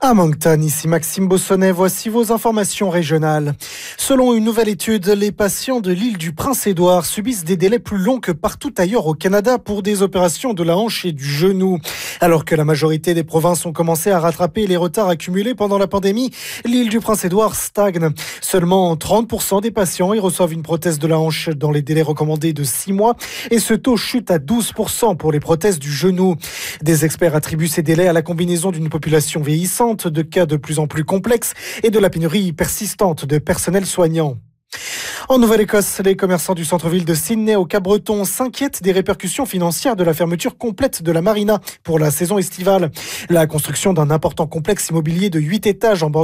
À Moncton, ici Maxime Bossonnet, voici vos informations régionales. Selon une nouvelle étude, les patients de l'île du Prince-Édouard subissent des délais plus longs que partout ailleurs au Canada pour des opérations de la hanche et du genou. Alors que la majorité des provinces ont commencé à rattraper les retards accumulés pendant la pandémie, l'île du Prince-Édouard stagne. Seulement 30% des patients y reçoivent une prothèse de la hanche dans les délais recommandés de 6 mois et ce taux chute à 12% pour les prothèses du genou. Des experts attribuent ces délais à la combinaison d'une population vieillissante, de cas de plus en plus complexes et de la pénurie persistante de personnel soignant. En Nouvelle-Écosse, les commerçants du centre-ville de Sydney au Cap-Breton s'inquiètent des répercussions financières de la fermeture complète de la marina pour la saison estivale. La construction d'un important complexe immobilier de 8 étages en bord